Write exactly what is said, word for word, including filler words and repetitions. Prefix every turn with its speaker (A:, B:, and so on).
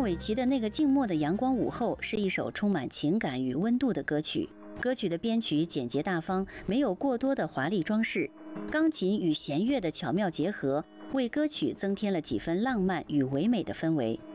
A: 玮琪的那个静默的阳光午后是一首充满情感与温度的歌曲。歌曲的编曲简洁大方，没有过多的华丽装饰，钢琴与弦乐的巧妙结合，为歌曲增添了几分浪漫与唯美的氛围。